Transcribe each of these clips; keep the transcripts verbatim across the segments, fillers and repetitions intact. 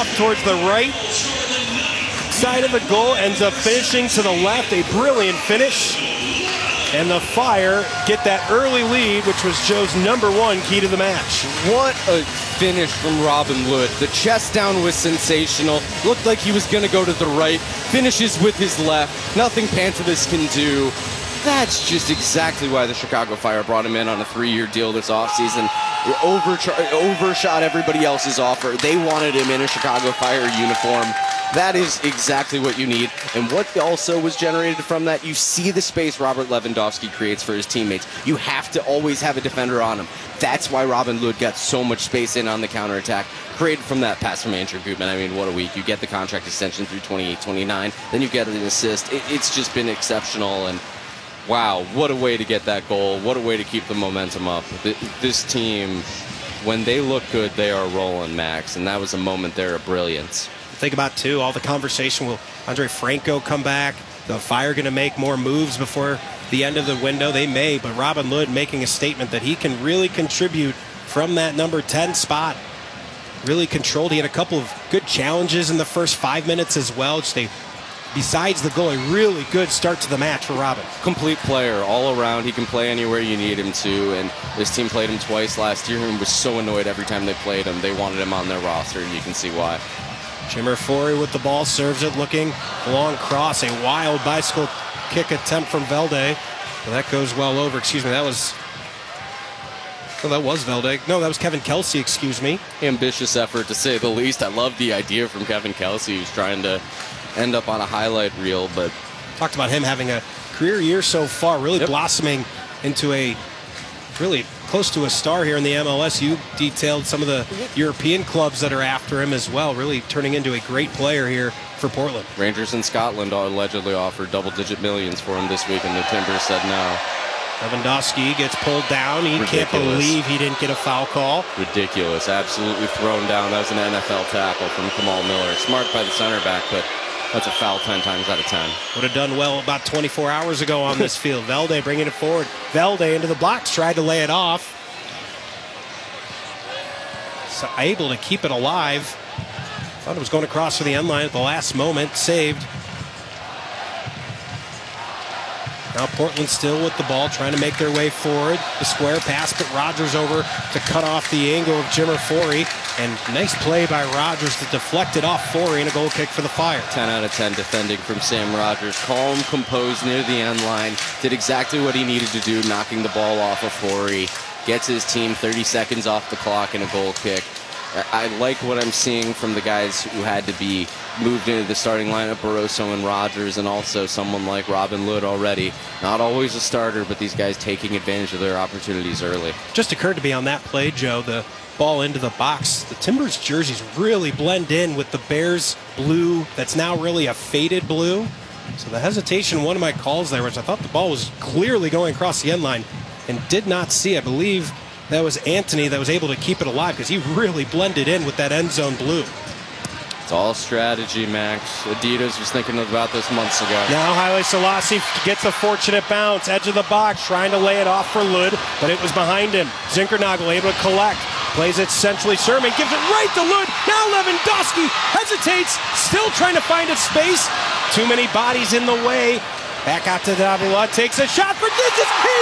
off towards the right side of the goal, ends up finishing to the left. A brilliant finish. And the Fire get that early lead, which was Joe's number one key to the match. What a finish from Robin Lod. The chest down was sensational. Looked like he was going to go to the right. Finishes with his left. Nothing Pantevis can do. That's just exactly why the Chicago Fire brought him in on a three-year deal this offseason. It over, overshot everybody else's offer. They wanted him in a Chicago Fire uniform. That is exactly what you need. And what also was generated from that, you see the space Robert Lewandowski creates for his teammates. You have to always have a defender on him. That's why Robin Lod got so much space in on the counterattack, created from that pass from Andrew Gutman. I mean, what a week. You get the contract extension through twenty-eight twenty-nine, then you get an assist. It, it's just been exceptional, and wow, what a way to get that goal. What a way to keep the momentum up. This team, when they look good, they are rolling, Max, and that was a moment there of brilliance. Think about, too, all the conversation. Will Andre Franco come back? The Fire going to make more moves before the end of the window? They may, but Robin Lod making a statement that he can really contribute from that number ten spot. Really controlled. He had a couple of good challenges in the first five minutes as well. Just a, besides the goal, a really good start to the match for Robin. Complete player all around. He can play anywhere you need him to, and this team played him twice last year and was so annoyed every time they played him. They wanted him on their roster, and you can see why. Jimmer Forey with the ball, serves it, looking long cross, a wild bicycle kick attempt from Velde. Well, that goes well over. Excuse me, that was. Oh, that was Velde. No, that was Kevin Kelsey. Excuse me. Ambitious effort, to say the least. I love the idea from Kevin Kelsey, who's trying to end up on a highlight reel. But talked about him having a career year so far, really yep. blossoming into a really close to a star here in the M L S. You detailed some of the European clubs that are after him as well, really turning into a great player here for Portland. Rangers in Scotland allegedly offered double-digit millions for him this week, and the Timbers said no. Lewandowski gets pulled down. He Ridiculous. Can't believe he didn't get a foul call. Ridiculous. Absolutely thrown down. That was an N F L tackle from Kamal Miller. Smart by the center back, but that's a foul ten times out of ten. Would have done well about twenty-four hours ago on this field. Velde bringing it forward. Velde into the blocks, tried to lay it off. So able to keep it alive. Thought it was going across for the end line at the last moment. Saved. Now Portland still with the ball, trying to make their way forward. The square pass, but Rogers over to cut off the angle of Jimmer Forey. And nice play by Rogers to deflect it off Forey, and a goal kick for the Fire. ten out of ten defending from Sam Rogers. Calm, composed near the end line. Did exactly what he needed to do, knocking the ball off of Forey. Gets his team thirty seconds off the clock and a goal kick. I like what I'm seeing from the guys who had to be moved into the starting lineup, Barroso and Rogers, and also someone like Robin Lod already. Not always a starter, but these guys taking advantage of their opportunities early. Just occurred to me on that play, Joe, the ball into the box. The Timbers jerseys really blend in with the Bears blue that's now really a faded blue. So the hesitation, one of my calls there was I thought the ball was clearly going across the end line and did not see, I believe, that was Anthony that was able to keep it alive because he really blended in with that end zone blue. It's all strategy, Max. Adidas was thinking about this months ago. Now Haile Selassie gets a fortunate bounce. Edge of the box, trying to lay it off for Lod, but it was behind him. Zinkernagel able to collect. Plays it centrally. Sermon gives it right to Lod. Now Lewandowski hesitates, still trying to find a space. Too many bodies in the way. Back out to Davila. Takes a shot for Digits. He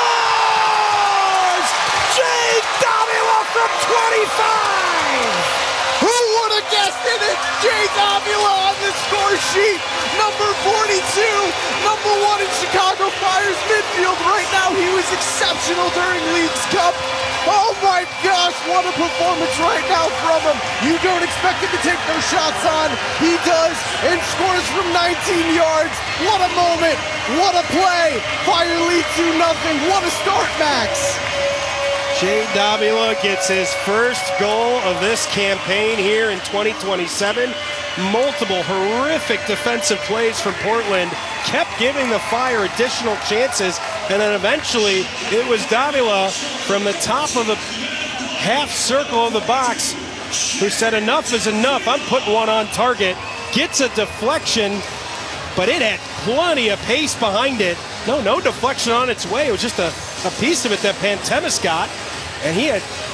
scores! Jay Davila from twenty-five! Who would have guessed it? It's Jay Davila on the score sheet. Number forty-two, number one in Chicago Fire's midfield right now. He was exceptional during Leagues Cup. Oh my gosh, what a performance right now from him. You don't expect him to take those shots on. He does, and scores from nineteen yards. What a moment. What a play. Fire lead two nothing. What a start, Max. Jay Davila gets his first goal of this campaign here in twenty twenty-seven. Multiple horrific defensive plays from Portland kept giving the Fire additional chances, and then eventually it was Davila from the top of the half circle of the box who said enough is enough, I'm putting one on target. Gets a deflection, but it had plenty of pace behind it. No, no deflection on its way. It was just a, a piece of it that Pantemis got, and he had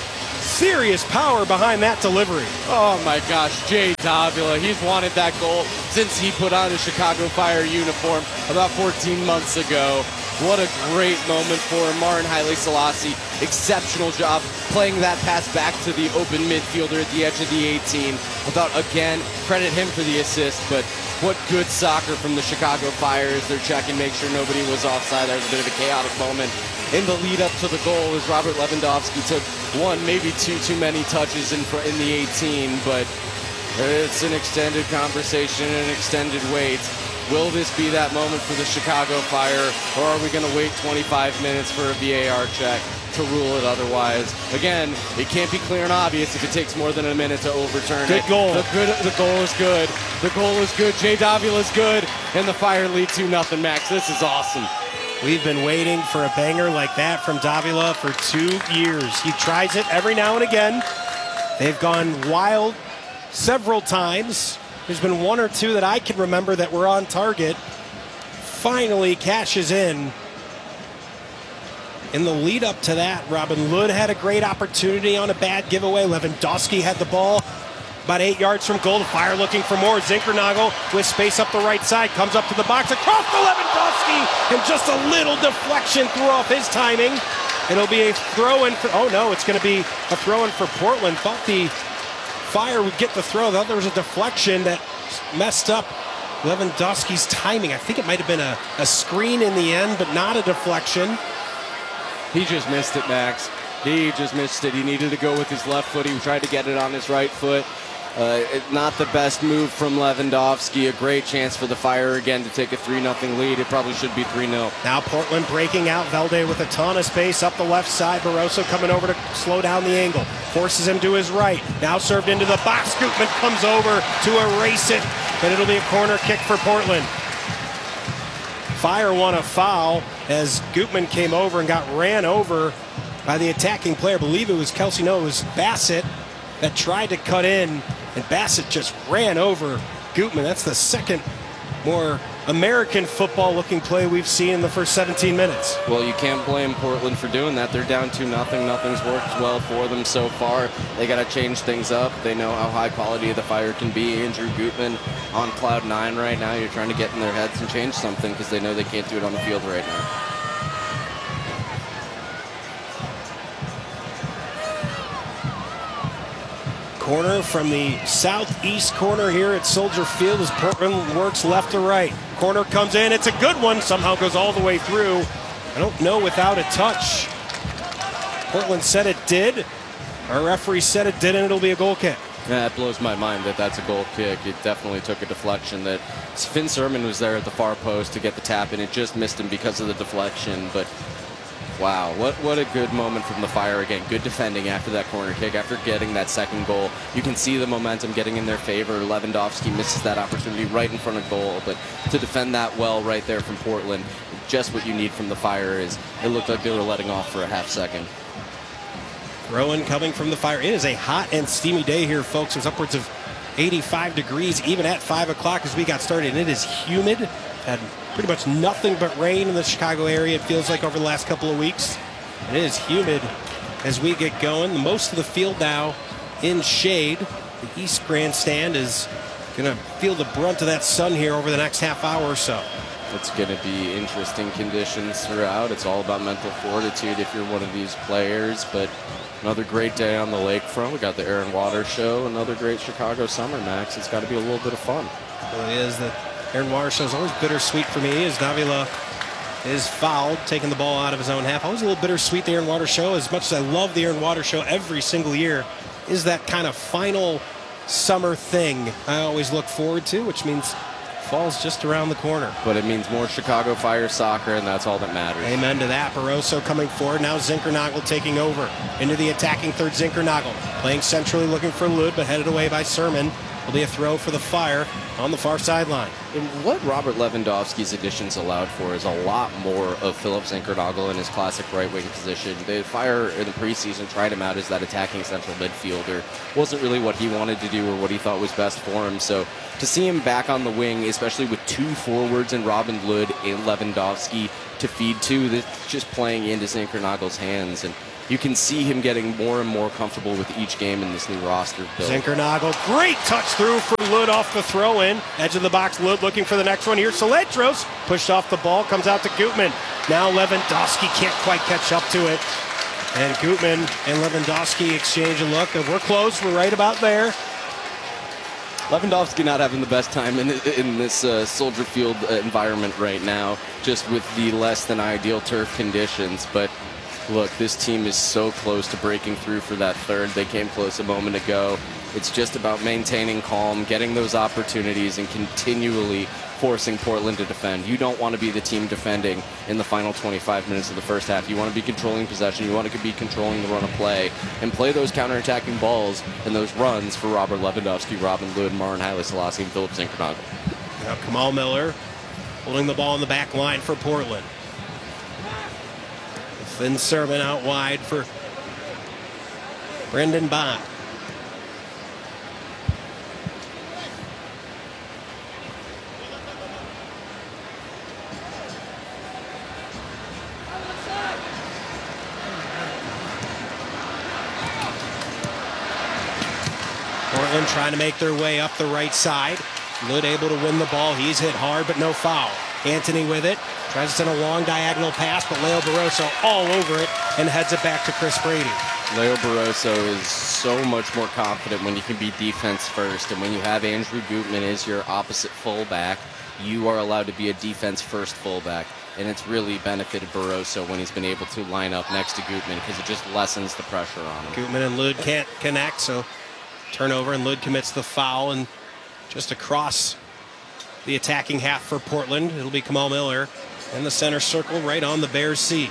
serious power behind that delivery. Oh my gosh, Jay Davila, he's wanted that goal since he put on a Chicago Fire uniform about fourteen months ago. What a great moment for him. Martin Haile Selassie, exceptional job playing that pass back to the open midfielder at the edge of the eighteen. Without, again, credit him for the assist, but what good soccer from the Chicago Fire as they're checking, make sure nobody was offside. There was a bit of a chaotic moment in the lead up to the goal as Robert Lewandowski took one, maybe two too many touches in, in the eighteen, but it's an extended conversation and an extended wait. Will this be that moment for the Chicago Fire, or are we going to wait twenty-five minutes for a V A R check to rule it otherwise? Again, it can't be clear and obvious if it takes more than a minute to overturn good it. Goal. The, good, the goal is good. The goal is good. Jay Davila is good, and the Fire lead two nothing, Max. This is awesome. We've been waiting for a banger like that from Davila for two years. He tries it every now and again. They've gone wild several times. There's been one or two that I can remember that were on target. Finally cashes in. In the lead up to that, Robin Lod had a great opportunity on a bad giveaway. Lewandowski had the ball about eight yards from goal. The Fire looking for more. Zinkernagel with space up the right side. Comes up to the box. Across to Lewandowski. And just a little deflection threw off his timing. It'll be a throw-in for... Oh, no, it's going to be a throw-in for Portland. Thought the Fire would get the throw. Thought there was a deflection that messed up Lewandowski's timing. I think it might have been a, a screen in the end, but not a deflection. He just missed it, Max. He just missed it. He needed to go with his left foot. He tried to get it on his right foot. Uh, it, not the best move from Lewandowski. A great chance for the Fire again to take a three nothing lead. It probably should be three nil. Now Portland breaking out. Velde with a ton of space up the left side. Barroso coming over to slow down the angle. Forces him to his right. Now served into the box. Gutman comes over to erase it. But it'll be a corner kick for Portland. Fire won a foul as Gutman came over and got ran over by the attacking player. I believe it was Kelsey. No, it was Bassett that tried to cut in, and Bassett just ran over Gutman. That's the second more American football-looking play we've seen in the first seventeen minutes. Well, you can't blame Portland for doing that. They're down two nothing. Nothing's worked well for them so far. They got to change things up. They know how high quality the Fire can be. Andrew Gutman on cloud nine right now. You're trying to get in their heads and change something because they know they can't do it on the field right now. Corner from the southeast corner here at Soldier Field as Portland works left to right. Corner comes in. It's a good one. Somehow goes all the way through. I don't know without a touch. Portland said it did. Our referee said it did, and it'll be a goal kick. Yeah, that blows my mind that that's a goal kick. It definitely took a deflection. That Finn Sermon was there at the far post to get the tap, and it just missed him because of the deflection. But wow, what what a good moment from the Fire again. Good defending after that corner kick, after getting that second goal. You can see the momentum getting in their favor. Lewandowski misses that opportunity right in front of goal, but to defend that well right there from Portland, just what you need from the Fire is it looked like they were letting off for a half second. Throw-in coming from the Fire. It is a hot and steamy day here, folks. It was upwards of eighty-five degrees even at five o'clock as we got started, and it is humid. Had pretty much nothing but rain in the Chicago area, it feels like, over the last couple of weeks. It is humid as we get going. Most of the field now in shade. The East Grandstand is going to feel the brunt of that sun here over the next half hour or so. It's going to be interesting conditions throughout. It's all about mental fortitude if you're one of these players, but another great day on the lakefront. We got the Air and Water Show. Another great Chicago summer, Max. It's got to be a little bit of fun. It really is. The Air and Water Show is always bittersweet for me as Davila is fouled, taking the ball out of his own half. Always a little bittersweet, the Air and Water Show. As much as I love the Air and Water Show every single year, is that kind of final summer thing I always look forward to, which means fall's just around the corner. But it means more Chicago Fire soccer, and that's all that matters. Amen to that. Barroso coming forward. Now Zinkernagel taking over into the attacking third. Zinkernagel playing centrally, looking for Lod, but headed away by Sermon. Will be a throw for the Fire on the far sideline. And what Robert Lewandowski's additions allowed for is a lot more of Philip Zinkernagel in his classic right wing position. The Fire in the preseason tried him out as that attacking central midfielder. Wasn't really what he wanted to do or what he thought was best for him. So to see him back on the wing, especially with two forwards and Robin Lod and Lewandowski to feed to, that's just playing into Zinkernagel's hands. And you can see him getting more and more comfortable with each game in this new roster build. Zinkernagel, great touch through for Lod off the throw-in. Edge of the box, Lod looking for the next one here. Soletros pushed off the ball, comes out to Gutman. Now Lewandowski can't quite catch up to it. And Gutman and Lewandowski exchange a look. We're close, we're right about there. Lewandowski not having the best time in, in this uh, Soldier Field uh, environment right now, just with the less than ideal turf conditions. But look, this team is so close to breaking through for that third. They came close a moment ago. It's just about maintaining calm, getting those opportunities, and continually forcing Portland to defend. You don't want to be the team defending in the final twenty-five minutes of the first half. You want to be controlling possession. You want to be controlling the run of play and play those counterattacking balls and those runs for Robert Lewandowski, Robin Lod, Marin Haile Selassie, and Philip Zinkernagel. Now Kamal Miller holding the ball in the back line for Portland. Finn Sermon out wide for Brendan Bond. Portland trying to make their way up the right side. Lod able to win the ball. He's hit hard, but no foul. Anthony with it. Tries to send a long diagonal pass, but Leo Barroso all over it and heads it back to Chris Brady. Leo Barroso is so much more confident when you can be defense first. And when you have Andrew Gutman as your opposite fullback, you are allowed to be a defense first fullback. And it's really benefited Barroso when he's been able to line up next to Gutman because it just lessens the pressure on him. Gutman and Lod can't connect, so turnover, and Lod commits the foul. And just across the attacking half for Portland, it'll be Kamal Miller in the center circle right on the Bears' seat.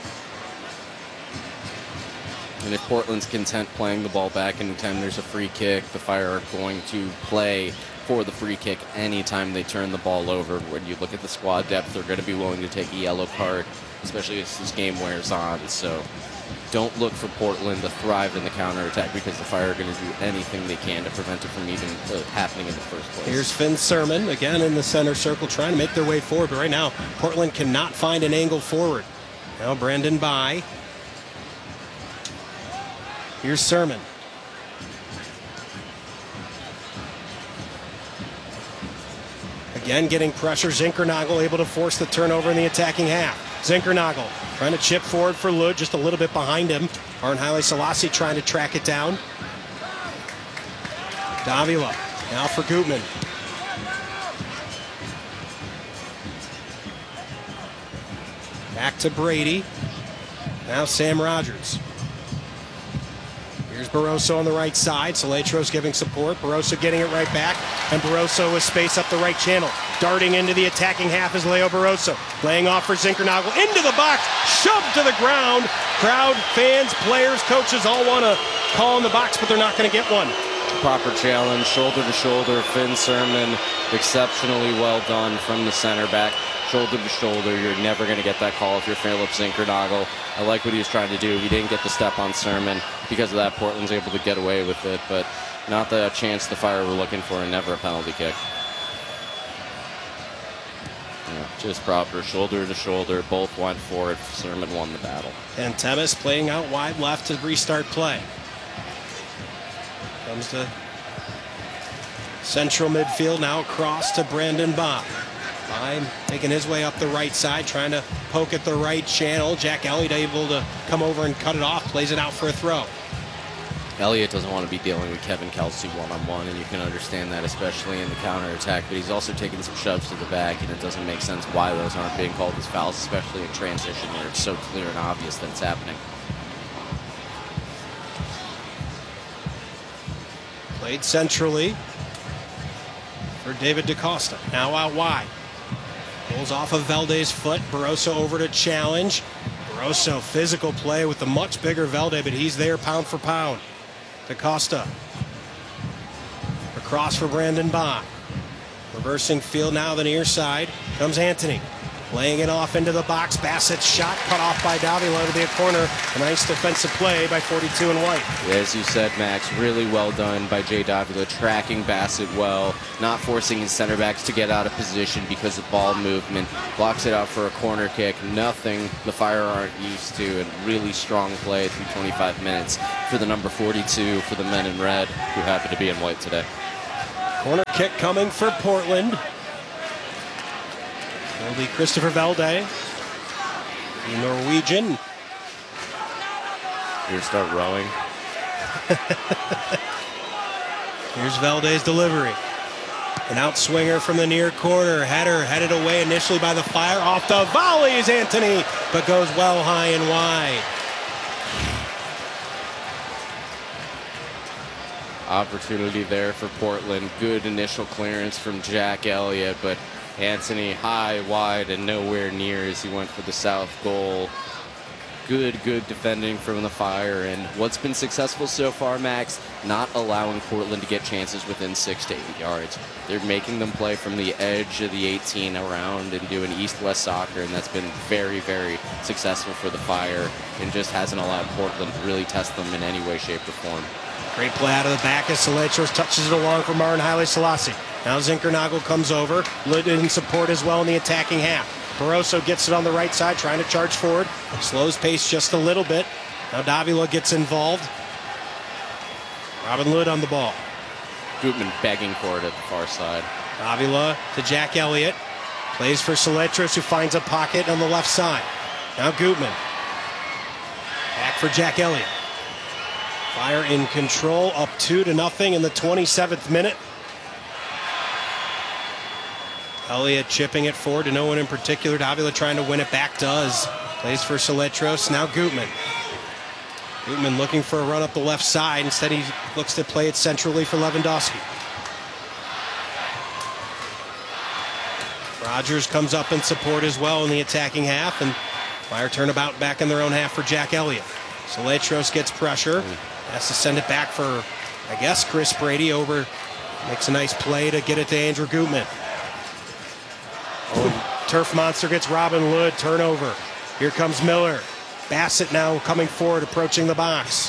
And if Portland's content playing the ball back anytime there's a free kick, the Fire are going to play for the free kick anytime they turn the ball over. When you look at the squad depth, they're going to be willing to take a yellow card, especially as this game wears on. So don't look for Portland to thrive in the counterattack because the Fire are going to do anything they can to prevent it from even uh, happening in the first place. Here's Finn Sermon again in the center circle trying to make their way forward, but right now Portland cannot find an angle forward. Now Brandon Bye. Here's Sermon. Again getting pressure. Zinkernagel able to force the turnover in the attacking half. Zinkernagel trying to chip forward for Lod, just a little bit behind him. Marin Haile Selassie trying to track it down. Davila now for Gutman. Back to Brady. Now Sam Rogers. Here's Barroso on the right side. Soletros giving support. Barroso getting it right back. And Barroso with space up the right channel. Darting into the attacking half is Leo Barroso. Laying off for Zinkernagel. Into the box. Shoved to the ground. Crowd, fans, players, coaches all want to call in the box, but they're not going to get one. Proper challenge. Shoulder to shoulder. Finn Sermon. Exceptionally well done from the center back. Shoulder to shoulder. You're never going to get that call if you're Philip Zinkernagel. I like what he was trying to do. He didn't get the step on Sermon. Because of that, Portland's able to get away with it, but not the chance the Fire were looking for, and never a penalty kick. Yeah, just proper shoulder to shoulder. Both went for it. Sermon won the battle. And Temis playing out wide left to restart play. Comes to central midfield, now across to Brandon Bob. Bye taking his way up the right side, trying to poke at the right channel. Jack Elliott able to come over and cut it off, plays it out for a throw. Elliott doesn't want to be dealing with Kevin Kelsey one-on-one, and you can understand that, especially in the counterattack, but he's also taking some shoves to the back, and it doesn't make sense why those aren't being called as fouls, especially in transition where it's so clear and obvious that it's happening. Played centrally for David DaCosta. Now out wide. Pulls off of Valde's foot. Barroso over to challenge. Barroso, physical play with the much bigger Valde, but he's there pound for pound. DaCosta. Across for Brandon Bond. Reversing field now the near side. Comes Anthony. laying it off into the box. Bassett's shot cut off by Davila to be a corner. A nice defensive play by forty-two and White. As you said, Max, really well done by Jay Davila, tracking Bassett well, not forcing his center backs to get out of position because of ball movement. Blocks it out for a corner kick. Nothing the Fire aren't used to, and really strong play through twenty-five minutes for the number forty-two for the men in red, who happen to be in white today. Corner kick coming for Portland. It'll be Christopher Velde, the Norwegian. Here, start rowing. Here's Velde's delivery. An outswinger from the near corner. Header headed away initially by the Fire. Off the volley is Anthony, but goes well high and wide. Opportunity there for Portland. Good initial clearance from Jack Elliott, but Anthony high, wide, and nowhere near as he went for the south goal. Good, good defending from the Fire, and what's been successful so far, Max, not allowing Portland to get chances within six to eight yards. They're making them play from the edge of the eighteen around and doing east-west soccer, and that's been very, very successful for the Fire, and just hasn't allowed Portland to really test them in any way, shape, or form. Great play out of the back as Saletros touches it along for Martin Haile Selassie. Now Zinkernagel comes over, Lud in support as well in the attacking half. Barroso gets it on the right side, trying to charge forward. Slows pace just a little bit. Now Davila gets involved. Robin Lod on the ball. Gutman begging for it at the far side. Davila to Jack Elliott. Plays for Saletros, who finds a pocket on the left side. Now Gutman. Back for Jack Elliott. Fire in control, up two to nothing in the twenty-seventh minute. Elliott chipping it forward to no one in particular. Davila trying to win it back, does. Plays for Saletros, now Gutman. Gutman looking for a run up the left side. Instead he looks to play it centrally for Lewandowski. Rogers comes up in support as well in the attacking half, and Fire turnabout back in their own half for Jack Elliott. Saletros gets pressure. Has to send it back for, I guess, Chris Brady. Over, makes a nice play to get it to Andrew Gutman. Oh, Turf Monster gets Robin Lod, turnover. Here comes Miller. Bassett now coming forward, approaching the box.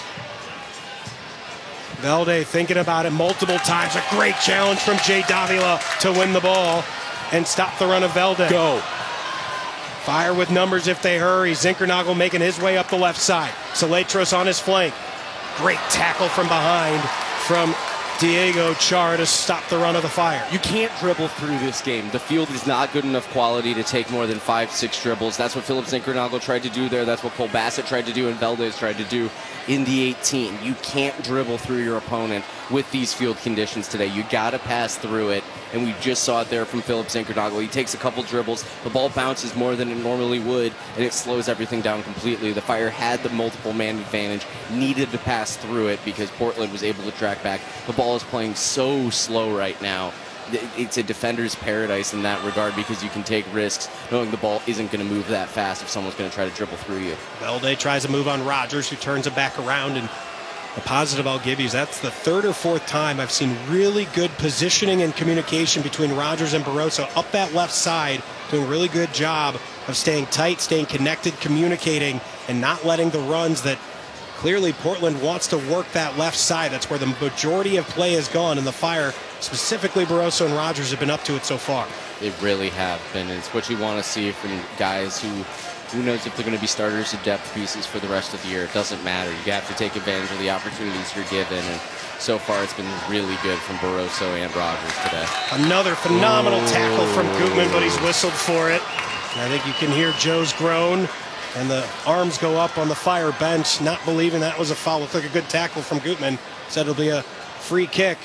Velde thinking about it multiple times. A great challenge from Jay Davila to win the ball and stop the run of Velde. Go. Fire with numbers if they hurry. Zinkernagel making his way up the left side. Saletros on his flank. Great tackle from behind from Diego Char to stop the run of the Fire. You can't dribble through this game. The field is not good enough quality to take more than five, six dribbles. That's what Philip Zinkernagel tried to do there. That's what Cole Bassett tried to do and Velde's tried to do in the eighteen. You can't dribble through your opponent with these field conditions today. You got to pass through it, and we just saw it there from Philip Zinkernagel. He takes a couple dribbles, the ball bounces more than it normally would, and it slows everything down completely. The Fire had the multiple man advantage, needed to pass through it because Portland was able to track back. The ball is playing so slow right now. It's a defender's paradise in that regard because you can take risks knowing the ball isn't going to move that fast if someone's going to try to dribble through you. Velde tries to move on Rogers, who turns it back around, and a positive I'll give you is that's the third or fourth time I've seen really good positioning and communication between Rogers and Barroso up that left side, doing a really good job of staying tight, staying connected, communicating, and not letting the runs that clearly Portland wants to work that left side. That's where the majority of play has gone, and the Fire, specifically Barroso and Rogers, have been up to it so far. They really have been. It's what you want to see from guys who, who knows if they're going to be starters or depth pieces for the rest of the year. It doesn't matter. You have to take advantage of the opportunities you're given, and so far it's been really good from Barroso and Rogers today. Another phenomenal Ooh. tackle from Gutman, but he's whistled for it. And I think you can hear Joe's groan, and the arms go up on the Fire bench, not believing that was a foul. Looked like a good tackle from Gutman. Said it'll be a free kick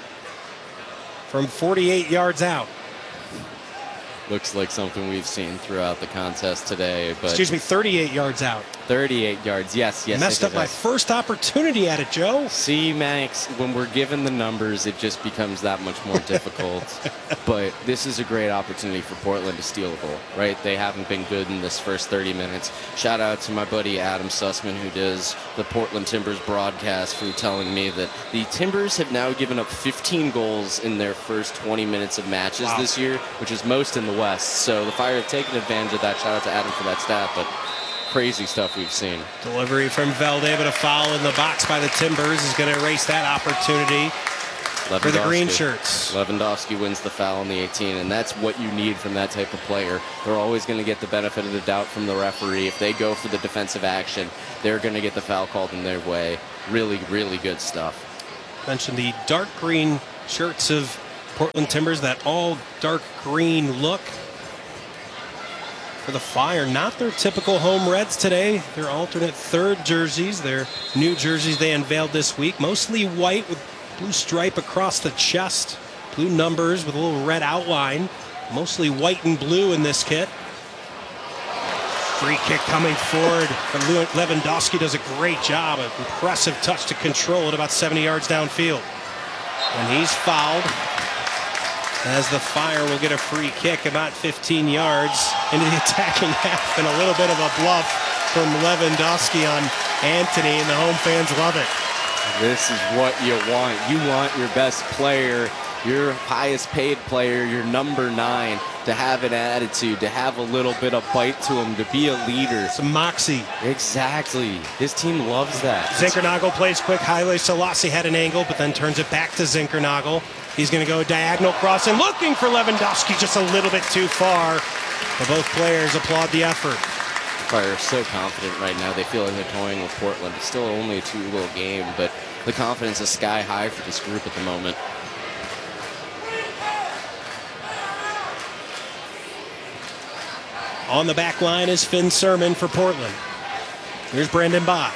from forty-eight yards out. Looks like something we've seen throughout the contest today. But excuse me, thirty-eight yards out. thirty-eight yards, yes, yes. Messed up my first opportunity at it, Joe. See, Max, when we're given the numbers, it just becomes that much more difficult. But this is a great opportunity for Portland to steal a goal, right? They haven't been good in this first thirty minutes. Shout out to my buddy Adam Sussman, who does the Portland Timbers broadcast, for telling me that the Timbers have now given up fifteen goals in their first twenty minutes of matches wow. this year, which is most in the West. So the Fire have taken advantage of that. Shout out to Adam for that stat, but crazy stuff we've seen. Delivery from Velde, but a foul in the box by the Timbers is going to erase that opportunity for the green shirts. Lewandowski wins the foul on the eighteen, and that's what you need from that type of player. They're always going to get the benefit of the doubt from the referee. If they go for the defensive action, they're going to get the foul called in their way. Really, really good stuff. Mentioned the dark green shirts of Portland Timbers, that all dark green look for the Fire. Not their typical home reds today. Their alternate third jerseys, their new jerseys they unveiled this week. Mostly white with blue stripe across the chest. Blue numbers with a little red outline. Mostly white and blue in this kit. Free kick coming forward. Lewandowski does a great job. An impressive touch to control it about seventy yards downfield. And he's fouled as the Fire will get a free kick about fifteen yards into the attacking half, and a little bit of a bluff from Lewandowski on Anthony, and the home fans love it. This is what you want. You want your best player, your highest paid player, your number nine, to have an attitude, to have a little bit of bite to him, to be a leader. Some moxie. Exactly. His team loves that. Zinkernagel plays quick. Haile Selassie had an angle, but then turns it back to Zinkernagel. He's going to go diagonal cross and looking for Lewandowski, just a little bit too far. But both players applaud the effort. Fire are so confident right now. They feel like they're toying with Portland. It's still only a two-goal game, but the confidence is sky high for this group at the moment. On the back line is Finn Sermon for Portland. Here's Brandon Bott.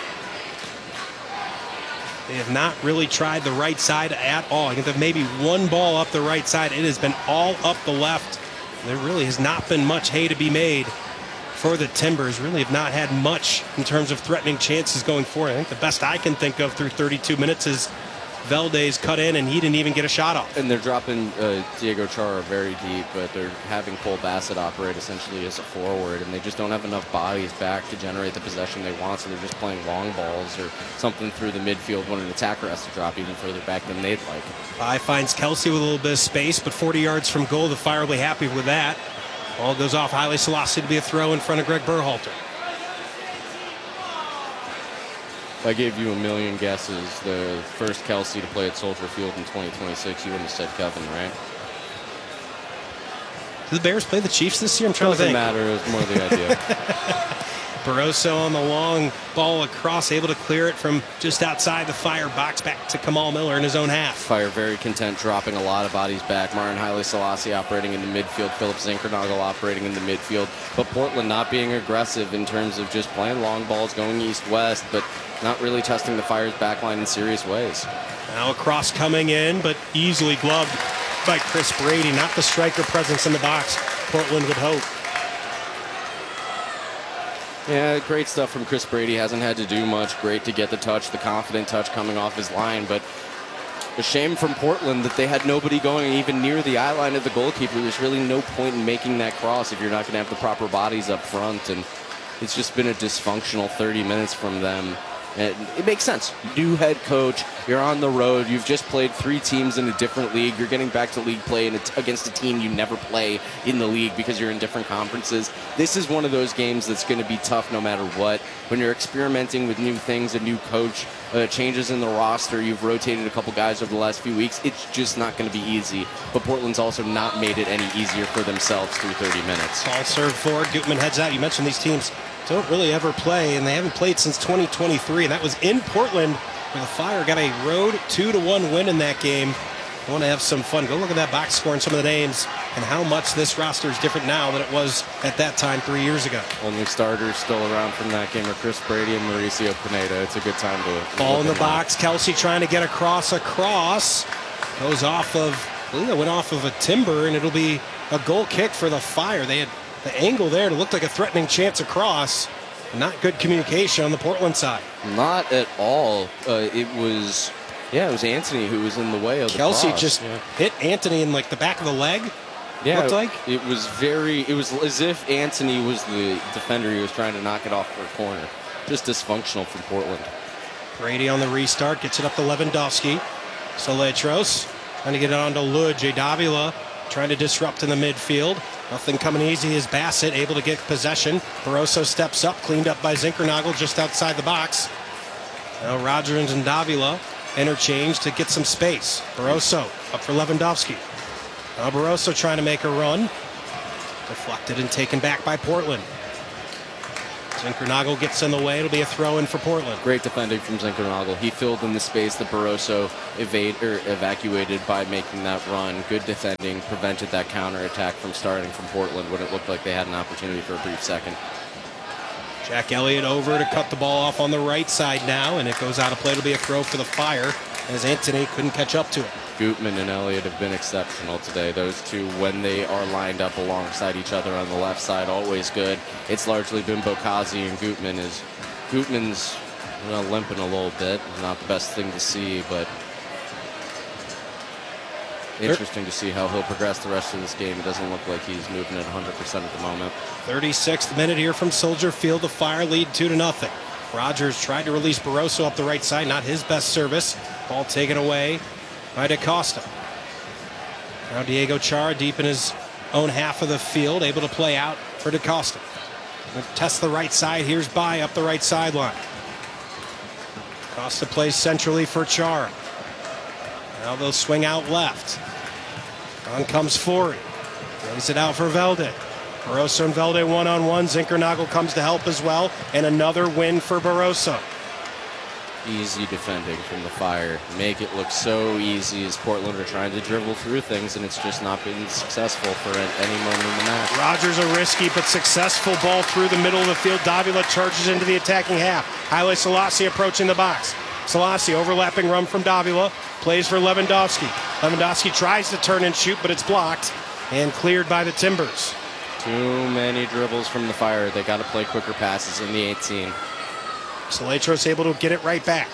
They have not really tried the right side at all. I think that maybe one ball up the right side. It has been all up the left. There really has not been much hay to be made for the Timbers. Really have not had much in terms of threatening chances going forward. I think the best I can think of through thirty-two minutes is Velde's cut in, and he didn't even get a shot off. And they're dropping uh, Diego Chara very deep, but they're having Cole Bassett operate essentially as a forward, and they just don't have enough bodies back to generate the possession they want, so they're just playing long balls or something through the midfield when an attacker has to drop even further back than they'd like. Pi finds Kelsey with a little bit of space, but forty yards from goal, the Fire will be happy with that. Ball goes off Haile Selassie to be a throw in front of Greg Berhalter. If I gave you a million guesses, the first Kelsey to play at Soldier Field in twenty twenty-six, you wouldn't have said Kevin, right? Do the Bears play the Chiefs this year? I'm trying Doesn't to think. matter. It was more the idea. Barroso on the long ball across, able to clear it from just outside the Fire box back to Kamal Miller in his own half. Fire very content dropping a lot of bodies back. Martin Haile Selassie operating in the midfield. Philip Zinkernagel operating in the midfield. But Portland not being aggressive in terms of just playing long balls, going east-west, but not really testing the Fire's backline in serious ways. Now a cross coming in, but easily gloved by Chris Brady. Not the striker presence in the box Portland would hope. Yeah, great stuff from Chris Brady. Hasn't had to do much. Great to get the touch, the confident touch coming off his line. But a shame from Portland that they had nobody going even near the eye line of the goalkeeper. There's really no point in making that cross if you're not going to have the proper bodies up front. And it's just been a dysfunctional thirty minutes from them. And it makes sense. New head coach, you're on the road, you've just played three teams in a different league, you're getting back to league play and against a team you never play in the league because you're in different conferences. This is one of those games that's going to be tough no matter what. When you're experimenting with new things, a new coach, uh, changes in the roster, you've rotated a couple guys over the last few weeks, it's just not going to be easy. But Portland's also not made it any easier for themselves through thirty minutes. Ball served forward, Gutman heads out. You mentioned these teams don't really ever play, and they haven't played since twenty twenty-three, and that was in Portland, where the Fire got a road two to one win in that game. I want to have some fun. Go look at that box score and some of the names and how much this roster is different now than it was at that time three years ago. Only starters still around from that game are Chris Brady and Mauricio Pineda. It's a good time to... Ball in the box. Kelsey trying to get across, across. Goes off of, I believe it went off of a Timber, and it'll be a goal kick for the Fire. They had the angle there to look like a threatening chance across. Not good communication on the Portland side. Not at all. Uh, it was... Yeah, it was Anthony who was in the way of the Kelsey cross. just yeah. hit Anthony in like the back of the leg. Yeah, looked like it was very. It was as if Anthony was the defender. He was trying to knock it off for a corner. Just dysfunctional from Portland. Brady on the restart gets it up to Lewandowski. Soletros trying to get it onto Lud. J. Davila trying to disrupt in the midfield. Nothing coming easy as Bassett able to get possession. Barroso steps up, cleaned up by Zinkernagel just outside the box. Now Rogers and Davila interchange to get some space. Barroso up for Lewandowski. Now Barroso trying to make a run. Deflected and taken back by Portland. Zinkernagel gets in the way. It'll be a throw in for Portland. Great defending from Zinkernagel. He filled in the space that Barroso evade, or evacuated by making that run. Good defending, prevented that counterattack from starting from Portland when it looked like they had an opportunity for a brief second. Jack Elliott over to cut the ball off on the right side now, and it goes out of play. It'll be a throw for the Fire as Anthony couldn't catch up to it. Gutman and Elliott have been exceptional today. Those two, when they are lined up alongside each other on the left side, always good. It's largely been Bokazi and Gutman. Is Gutman's you know, limping a little bit. Not the best thing to see, but interesting to see how he'll progress the rest of this game. It doesn't look like he's moving at one hundred percent at the moment. thirty-sixth minute here from Soldier Field. The Fire lead two to nothing. Rogers tried to release Barroso up the right side. Not his best service. Ball taken away by DaCosta. Now Diego Chara deep in his own half of the field, able to play out for DaCosta. Test the right side. Here's Bai up the right sideline. Costa plays centrally for Chara. Now they'll swing out left. On comes Forey. Lays it out for Velde. Barroso and Velde one-on-one. Zinkernagel comes to help as well. And another win for Barroso. Easy defending from the Fire. Make it look so easy as Portland are trying to dribble through things, and it's just not been successful for any moment in the match. Rogers a risky but successful ball through the middle of the field. Davila charges into the attacking half. Haile Selassie approaching the box. Selassie overlapping run from Davila. Plays for Lewandowski. Lewandowski tries to turn and shoot, but it's blocked and cleared by the Timbers. Too many dribbles from the Fire. They got to play quicker passes in the eighteen. Saletros able to get it right back.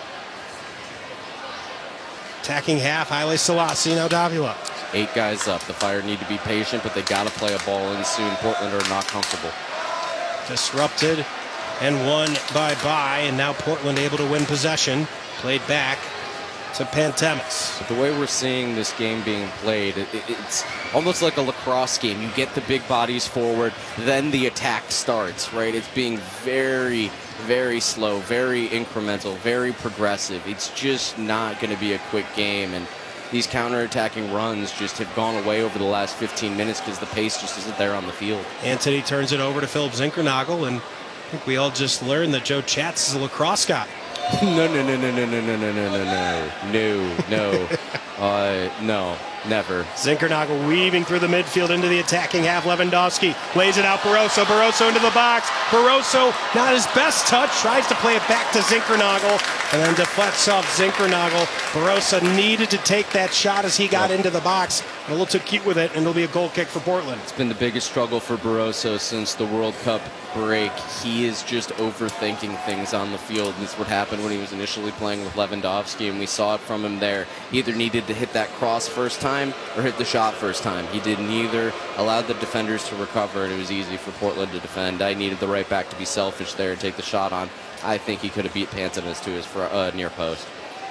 Attacking half, Haile Selassie, now Davila. Eight guys up. The Fire need to be patient, but they got to play a ball in soon. Portland are not comfortable. Disrupted and won by Bai, and now Portland able to win possession. Played back to Pantemis. But the way we're seeing this game being played, it, it, it's almost like a lacrosse game. You get the big bodies forward, then the attack starts, right? It's being very, very slow, very incremental, very progressive. It's just not going to be a quick game, and these counterattacking runs just have gone away over the last fifteen minutes because the pace just isn't there on the field. Anthony turns it over to Philip Zinkernagel, and I think we all just learned that Joe Chatz is a lacrosse guy. No, no, no, no, no, no, no, no, no, no, no, no, uh, no, never. Zinkernagel weaving through the midfield into the attacking half. Lewandowski lays it out. Barroso, Barroso into the box. Barroso, not his best touch, tries to play it back to Zinkernagel, and then deflects off Zinkernagel. Barroso needed to take that shot as he got yep. into the box. A little too cute with it, and it'll be a goal kick for Portland. It's been the biggest struggle for Barroso since the World Cup break. He is just overthinking things on the field. This is what happened when he was initially playing with Lewandowski, and we saw it from him there. He either needed to hit that cross first time or hit the shot first time. He did neither, allowed the defenders to recover, and it was easy for Portland to defend. I needed the right back to be selfish there and take the shot on. I think he could have beat Pantemis to his uh, near post.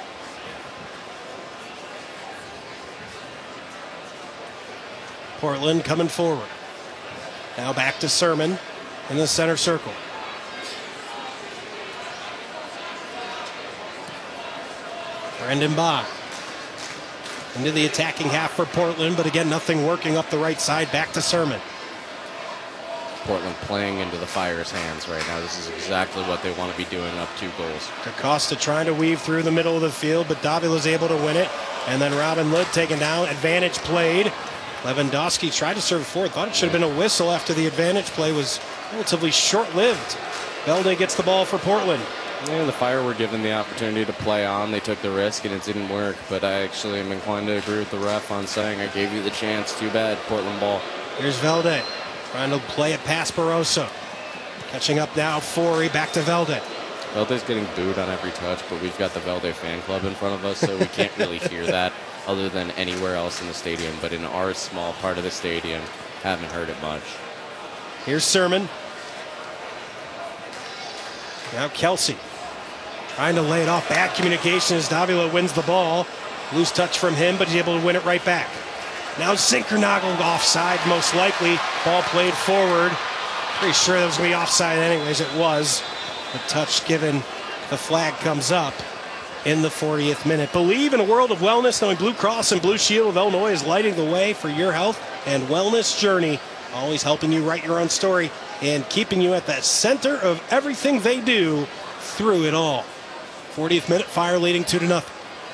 Portland coming forward. Now back to Sermon in the center circle. Brendan Bai into the attacking half for Portland, but again, nothing working up the right side. Back to Sermon. Portland playing into the Fire's hands right now. This is exactly what they want to be doing, up two goals. DaCosta trying to weave through the middle of the field, but Davila's able to win it. And then Robin Lod taken down. Advantage played. Lewandowski tried to serve forward. Thought it should have been a whistle after the advantage play was relatively short-lived. Velde gets the ball for Portland. Yeah, the Fire were given the opportunity to play on. They took the risk, and it didn't work. But I actually am inclined to agree with the ref on saying, I gave you the chance. Too bad, Portland ball. Here's Velde trying to play it past Barroso. Catching up now, Forey back to Velde. Velde's getting booed on every touch, but we've got the Velde fan club in front of us, so we can't really hear that other than anywhere else in the stadium. But in our small part of the stadium, haven't heard it much. Here's Sermon. Now Kelsey trying to lay it off. Bad communication as Davila wins the ball. Loose touch from him, but he's able to win it right back. Now Zinkernagel offside, most likely. Ball played forward. Pretty sure that was going to be offside anyways. It was. The touch given, the flag comes up in the fortieth minute. Believe in a world of wellness, knowing Blue Cross and Blue Shield of Illinois is lighting the way for your health and wellness journey. Always helping you write your own story and keeping you at the center of everything they do through it all. fortieth minute, Fire leading two to nothing.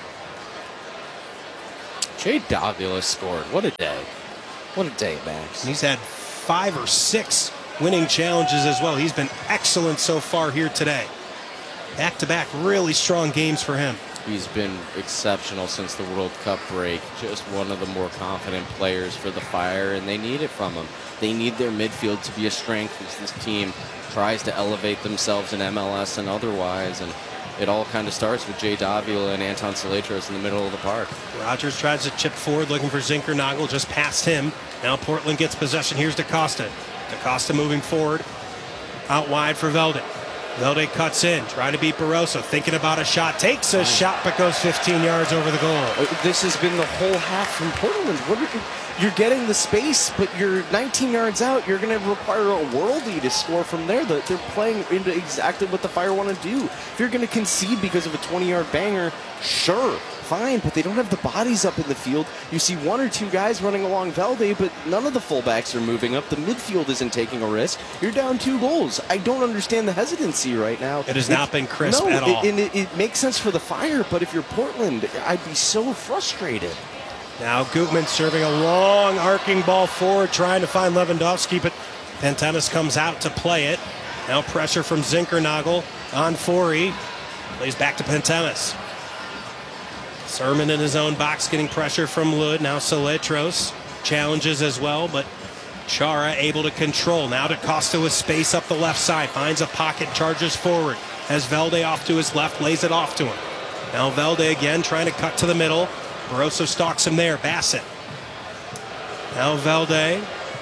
Jay Davila scored. What a day. What a day, Max. And he's had five or six winning challenges as well. He's been excellent so far here today. Back-to-back really strong games for him. He's been exceptional since the World Cup break. Just one of the more confident players for the Fire, and they need it from him. They need their midfield to be a strength as this team tries to elevate themselves in M L S and otherwise. And it all kind of starts with Jay Davila and Anton Saletros in the middle of the park. Rogers tries to chip forward, looking for Zinkernagel, just past him. Now Portland gets possession. Here's DaCosta. DaCosta moving forward, out wide for Velde. Velde cuts in, trying to beat Barroso, thinking about a shot, takes a shot, but goes fifteen yards over the goal. This has been the whole half from Portland. What are you, you're getting the space, but you're nineteen yards out. You're going to require a worldie to score from there. They're playing into exactly what the Fire want to do. If you're going to concede because of a twenty-yard banger, sure, fine, but they don't have the bodies up in the field. You see one or two guys running along Velde, but none of the fullbacks are moving up. The midfield isn't taking a risk. You're down two goals. I don't understand the hesitancy right now. It has not been crisp no, at all. It, and it, it makes sense for the Fire, but if you're Portland, I'd be so frustrated. Now Gutman serving a long arcing ball forward, trying to find Lewandowski, but Pantemis comes out to play it. Now pressure from Zinkernagel on Forey. Plays back to Pantemis. Sermon in his own box getting pressure from Lud. Now Saletros challenges as well, but Chara able to control. Now DaCosta with space up the left side. Finds a pocket, charges forward. Has Velde off to his left, lays it off to him. Now Velde again trying to cut to the middle. Barroso stalks him there. Bassett. Now Velde.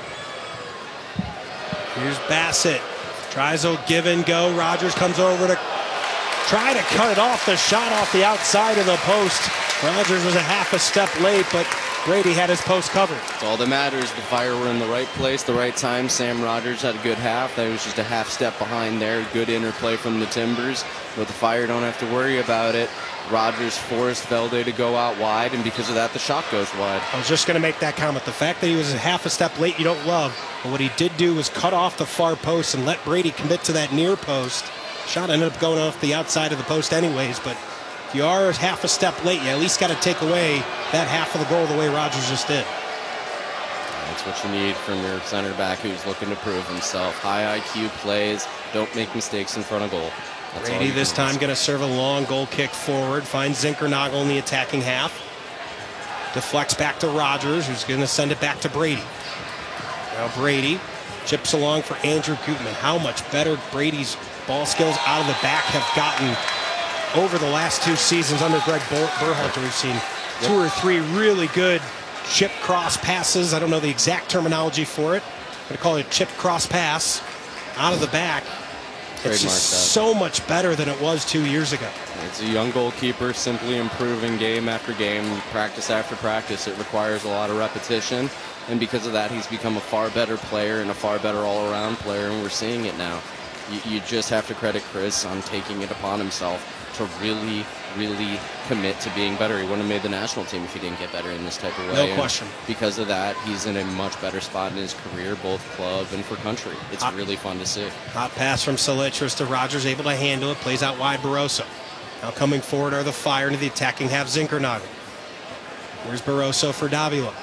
Here's Bassett. Tries a give and go. Rogers comes over to try to cut it off. The shot off the outside of the post. Rogers was a half a step late, but Brady had his post covered. It's all that matters. The Fire were in the right place, the right time. Sam Rogers had a good half. That was just a half step behind there. Good interplay from the Timbers, but the Fire don't have to worry about it. Rogers forced Velde to go out wide, and because of that, the shot goes wide. I was just going to make that comment. The fact that he was a half a step late, you don't love. But what he did do was cut off the far post and let Brady commit to that near post. Shot ended up going off the outside of the post anyways, but if you are half a step late, you at least got to take away that half of the goal the way Rogers just did. That's what you need from your center back who's looking to prove himself. High I Q plays, don't make mistakes in front of goal. That's Brady this time going to serve a long goal kick forward. Finds Zinkernagel in the attacking half. Deflects back to Rogers, who's going to send it back to Brady. Now Brady chips along for Andrew Gutman. How much better Brady's ball skills out of the back have gotten over the last two seasons under Greg Berhalter. We've seen two or three really good chip cross passes. I don't know the exact terminology for it. I'm going to call it a chip cross pass out of the back. It's just so much better than it was two years ago. It's a young goalkeeper simply improving game after game, practice after practice. It requires a lot of repetition, and because of that, he's become a far better player and a far better all-around player, and we're seeing it now. You, you just have to credit Chris on taking it upon himself to really, really commit to being better. He wouldn't have made the national team if he didn't get better in this type of way. No question. And because of that, he's in a much better spot in his career, both club and for country. It's hot, really fun to see. Hot pass from Saletros to Rogers, able to handle it, plays out wide Barroso. Now coming forward are the Fire into the attacking half, Zinkernagel. Here's Barroso for Davila.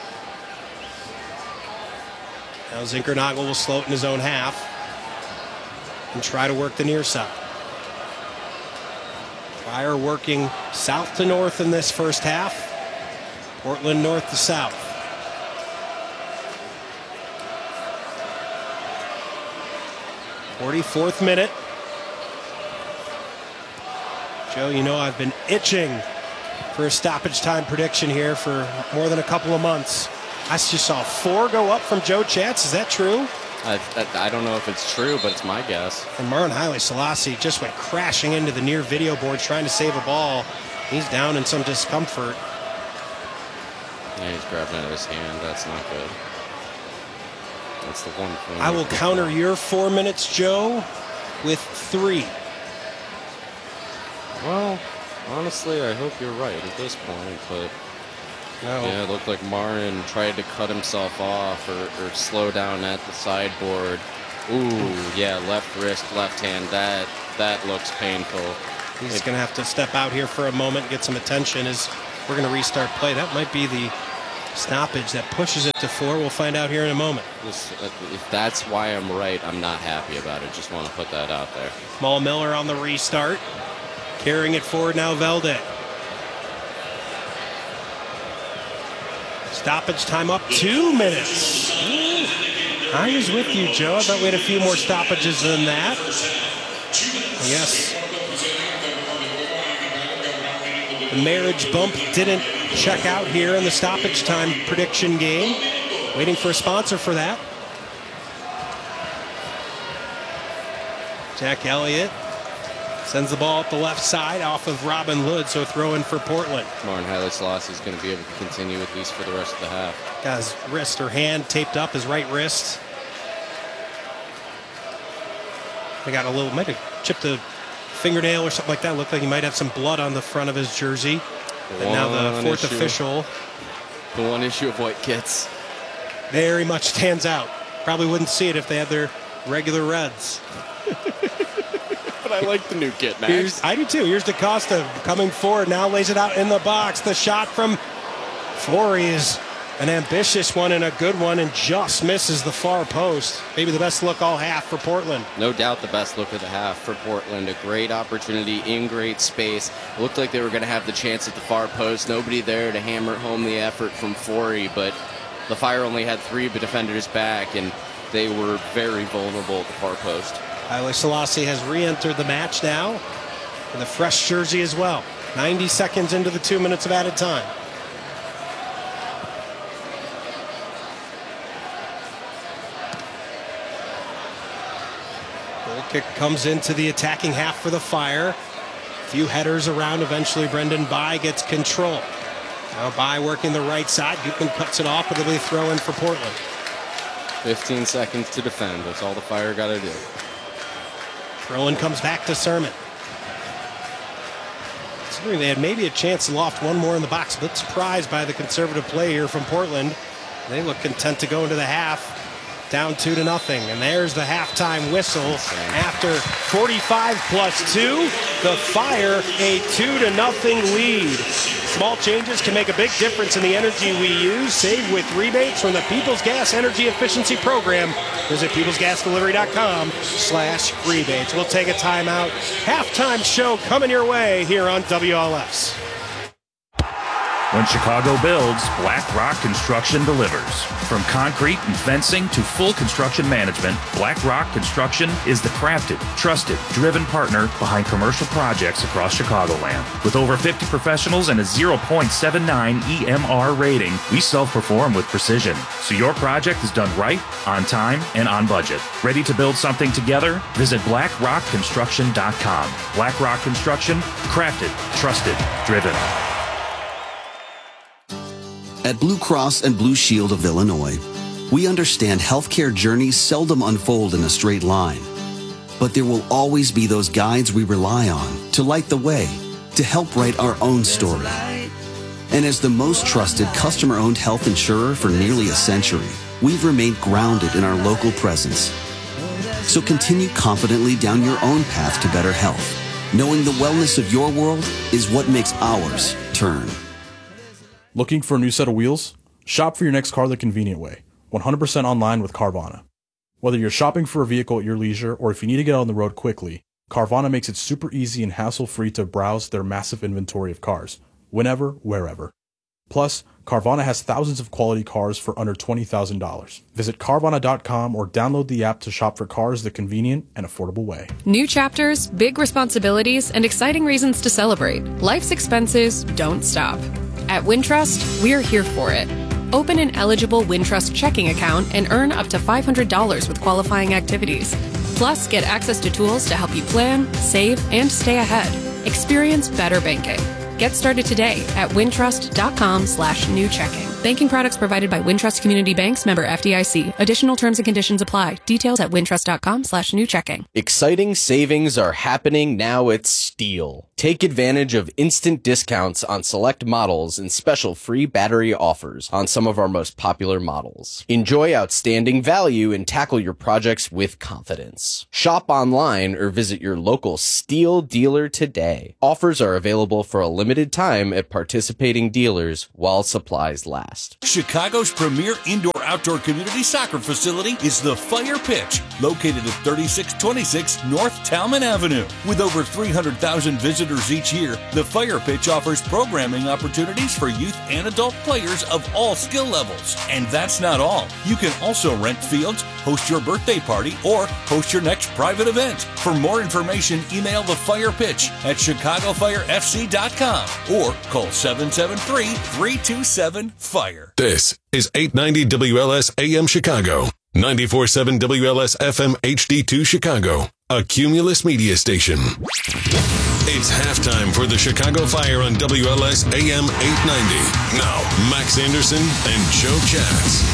Now Zinkernagel will slow it in his own half and try to work the near side. Fire working south to north in this first half. Portland north to south. forty-fourth minute. Joe, you know I've been itching for a stoppage time prediction here for more than a couple of months. I just saw four go up from Joe Chatz. Is that true? I, I, I don't know if it's true, but it's my guess. And Martin Haile Selassie just went crashing into the near video boards trying to save a ball. He's down in some discomfort. Yeah, he's grabbing at his hand. That's not good. That's the one thing. I will counter your four minutes, Joe, with three. Well, honestly, I hope you're right at this point, but No. yeah, it looked like Marin tried to cut himself off or, or slow down at the sideboard. Ooh, yeah, left wrist, left hand. That that looks painful. He's It- going to have to step out here for a moment, get some attention as we're going to restart play. That might be the stoppage that pushes it to four. We'll find out here in a moment. This, uh, if that's why I'm right, I'm not happy about it. Just want to put that out there. Mal Miller on the restart. Carrying it forward now, Velde. Stoppage time up two minutes. I was with you, Joe. I thought we had a few more stoppages than that. Yes. The marriage bump didn't check out here in the stoppage time prediction game. Waiting for a sponsor for that. Jack Elliott sends the ball up the left side off of Robin Hood, so throw in for Portland. Marin Haile Selassie is going to be able to continue at least for the rest of the half. Got his wrist or hand taped up, his right wrist. They got a little, might have chipped a fingernail or something like that. Looked like he might have some blood on the front of his jersey. But now the One fourth issue. official The one issue of white kits. very much stands out. Probably wouldn't see it if they had their regular reds. But I like the new kit, Here's, Max. I do too. Here's DaCosta coming forward. Now lays it out in the box. The shot from Forey is an ambitious one and a good one and just misses the far post. Maybe the best look all half for Portland. No doubt the best look of the half for Portland. A great opportunity in great space. It looked like they were going to have the chance at the far post. Nobody there to hammer home the effort from Forey, but the Fire only had three defenders back, and they were very vulnerable at the far post. Haile Selassie has re-entered the match now with a fresh jersey as well. ninety seconds into the two minutes of added time. Goal kick comes into the attacking half for the Fire. A few headers around. Eventually Brendan Bye gets control. Now Bye working the right side. Gutman cuts it off, but it'll be a throw in for Portland. fifteen seconds to defend. That's all the Fire got to do. Throw-in comes back to Sermon. Considering they had maybe a chance to loft one more in the box, but surprised by the conservative play here from Portland. They look content to go into the half, down two to nothing. And there's the halftime whistle. After forty-five plus two, the Fire a two to nothing lead. Small changes can make a big difference in the energy we use. Save with rebates from the People's Gas Energy Efficiency Program. Visit peoplesgasdelivery.com slash rebates. We'll take a timeout. Halftime show coming your way here on W L S. When Chicago builds, Black Rock Construction delivers. From concrete and fencing to full construction management, Black Rock Construction is the crafted, trusted, driven partner behind commercial projects across Chicagoland. With over fifty professionals and a zero point seven nine E M R rating, we self-perform with precision, so your project is done right, on time, and on budget. Ready to build something together? Visit black rock construction dot com. Black Rock Construction, crafted, trusted, driven. At Blue Cross and Blue Shield of Illinois, we understand healthcare journeys seldom unfold in a straight line. But there will always be those guides we rely on to light the way, to help write our own story. And as the most trusted customer-owned health insurer for nearly a century, we've remained grounded in our local presence. So continue confidently down your own path to better health, knowing the wellness of your world is what makes ours turn. Looking for a new set of wheels? Shop for your next car the convenient way, one hundred percent online with Carvana. Whether you're shopping for a vehicle at your leisure or if you need to get on the road quickly, Carvana makes it super easy and hassle-free to browse their massive inventory of cars, whenever, wherever. Plus, Carvana has thousands of quality cars for under twenty thousand dollars. Visit Carvana dot com or download the app to shop for cars the convenient and affordable way. New chapters, big responsibilities, and exciting reasons to celebrate. Life's expenses don't stop. At Wintrust, we're here for it. Open an eligible Wintrust checking account and earn up to five hundred dollars with qualifying activities. Plus, get access to tools to help you plan, save, and stay ahead. Experience better banking. Get started today at wintrust dot com slash new checking. Banking products provided by Wintrust Community Banks, member F D I C. Additional terms and conditions apply. Details at wintrust.com slash new checking. Exciting savings are happening now at Steel. Take advantage of instant discounts on select models and special free battery offers on some of our most popular models. Enjoy outstanding value and tackle your projects with confidence. Shop online or visit your local Steel dealer today. Offers are available for a limited time at participating dealers while supplies last. Chicago's premier indoor-outdoor community soccer facility is the Fire Pitch, located at thirty-six twenty-six North Talman Avenue. With over three hundred thousand visitors each year, the Fire Pitch offers programming opportunities for youth and adult players of all skill levels. And that's not all. You can also rent fields, host your birthday party, or host your next private event. For more information, email the Fire Pitch at chicago fire f c dot com or call seven seven three, three two seven, FIRE. This is eight ninety W L S A M Chicago, ninety-four point seven W L S F M H D two Chicago, a Cumulus media station. It's halftime for the Chicago Fire on W L S A M eight ninety. Now, Max Anderson and Joe Jacks.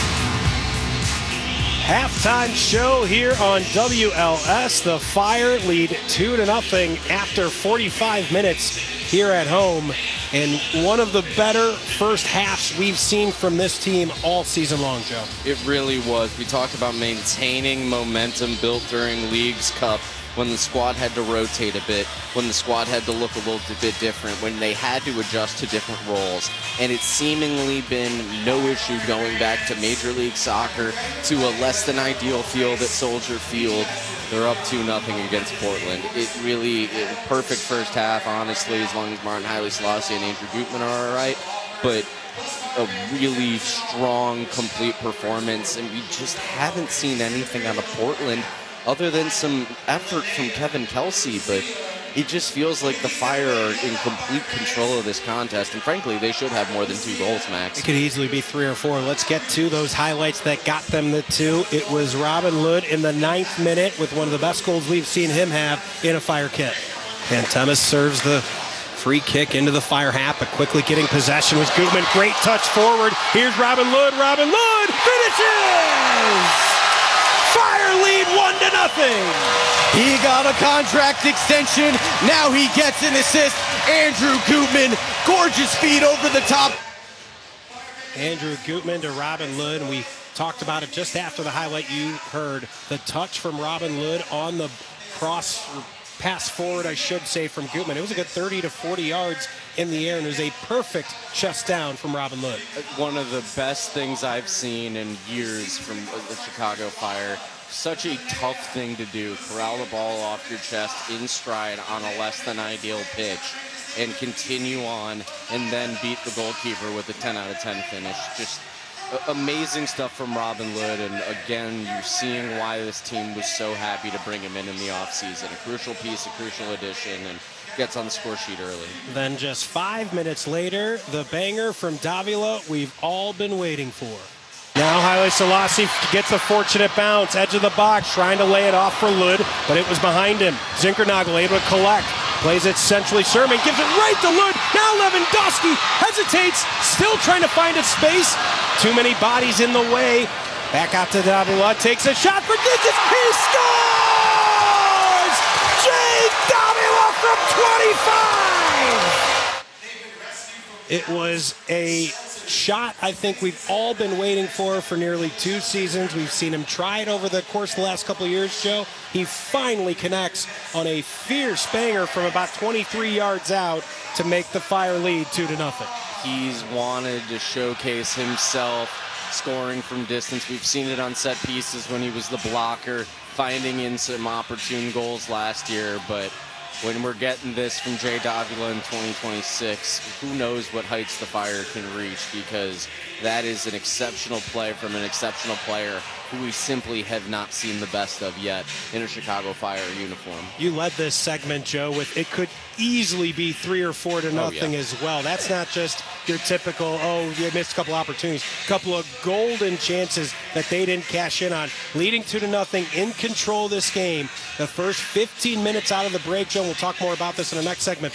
Halftime show here on W L S. The Fire lead two to nothing after forty-five minutes here at home, and one of the better first halves we've seen from this team all season long, Joe. It really was. We talked about maintaining momentum built during Leagues Cup, when the squad had to rotate a bit, when the squad had to look a little bit different, when they had to adjust to different roles. And it's seemingly been no issue going back to Major League Soccer, to a less than ideal field at Soldier Field. They're up two nothing against Portland. It really, it, perfect first half, honestly, as long as Martin Haile Selassie and Andrew Gutman are all right. But a really strong, complete performance, and we just haven't seen anything out of Portland other than some effort from Kevin Kelsey, but it just feels like the Fire are in complete control of this contest, and frankly, they should have more than two goals, Max. It could easily be three or four. Let's get to those highlights that got them the two. It was Robin Lod in the ninth minute with one of the best goals we've seen him have in a Fire kit. Pantemis serves the free kick into the Fire half, but quickly getting possession was Gutman. Great touch forward. Here's Robin Lod. Robin Lod finishes! Fire lead one to nothing. He got a contract extension. Now he gets an assist. Andrew Gutman, gorgeous feed over the top. Andrew Gutman to Robin Lod, and we talked about it just after the highlight. You heard the touch from Robin Lod on the cross pass forward, I should say, from Gutman. It was a good thirty to forty yards in the air, and it was a perfect chest down from Robin Lod. One of the best things I've seen in years from the Chicago Fire. Such a tough thing to do, corral the ball off your chest in stride on a less than ideal pitch and continue on and then beat the goalkeeper with a ten out of ten finish. Just amazing stuff from Robin Lod, and again, you're seeing why this team was so happy to bring him in in the offseason. A crucial piece, a crucial addition, and gets on the score sheet early. Then just five minutes later, the banger from Davila we've all been waiting for. Now Haile Selassie gets a fortunate bounce, edge of the box, trying to lay it off for Lod, but it was behind him. Zinkernagel able to collect, plays it centrally. Sherman gives it right to Lod. Now Lewandowski hesitates, still trying to find a space. Too many bodies in the way. Back out to Davila, takes a shot for Digits. He scores! Jay Davila from twenty-five! It was a shot I think we've all been waiting for for nearly two seasons. We've seen him try it over the course of the last couple of years, Joe. He finally connects on a fierce banger from about twenty-three yards out to make the Fire lead two to nothing. He's wanted to showcase himself, scoring from distance. We've seen it on set pieces when he was the blocker, finding in some opportune goals last year, but when we're getting this from Jay Davila in twenty twenty-six, who knows what heights the Fire can reach, because that is an exceptional play from an exceptional player who we simply have not seen the best of yet in a Chicago Fire uniform. You led this segment, Joe, with it could easily be three or four to nothing oh, yeah. as well. That's not just your typical, oh, you missed a couple opportunities, a couple of golden chances that they didn't cash in on, leading two to nothing, in control of this game. The first fifteen minutes out of the break, Joe, we'll talk more about this in the next segment, but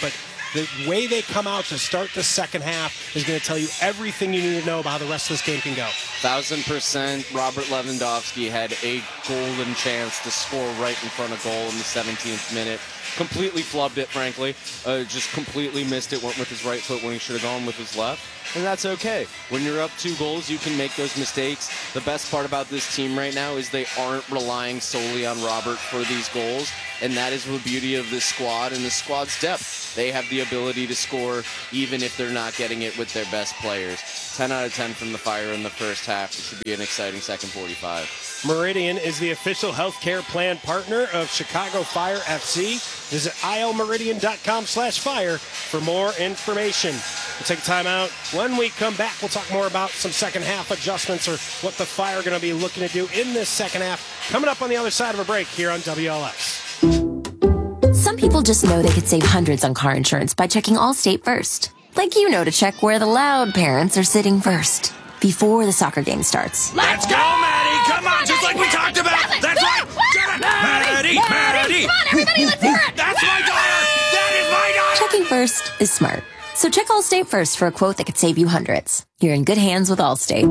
the way they come out to start the second half is going to tell you everything you need to know about how the rest of this game can go. Thousand percent. Robert Lewandowski had a golden chance to score right in front of goal in the seventeenth minute. Completely flubbed it, frankly. Uh, just completely missed it. Went with his right foot when he should have gone with his left. And that's okay. When you're up two goals, you can make those mistakes. The best part about this team right now is they aren't relying solely on Robert for these goals. And that is the beauty of this squad and the squad's depth. They have the ability to score even if they're not getting it with their best players. ten out of ten from the Fire in the first half. It should be an exciting second forty-five. Meridian is the official healthcare plan partner of Chicago Fire F C. Visit ilmeridian.com slash fire for more information. We'll take time out. When we come back, we'll talk more about some second half adjustments or what the Fire are going to be looking to do in this second half. Coming up on the other side of a break here on W L S. Some people just know they could save hundreds on car insurance by checking Allstate first. Like you know to check where the loud parents are sitting first before the soccer game starts. Let's go, Maddie! Come on, just like we talked about! That's right! Get it! Maddie! Maddie! Come on, everybody, let's hear it! That's my daughter! That is my daughter! Checking first is smart. So check Allstate first for a quote that could save you hundreds. You're in good hands with Allstate.